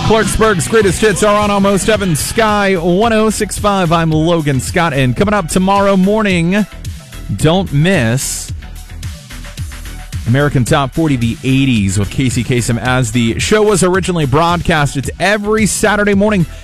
Clarksburg's greatest hits are on Almost Heaven, Sky 106.5. I'm Logan Scott, and coming up tomorrow morning, don't miss American Top 40, the 80s with Casey Kasem. As the show was originally broadcast, it's every Saturday morning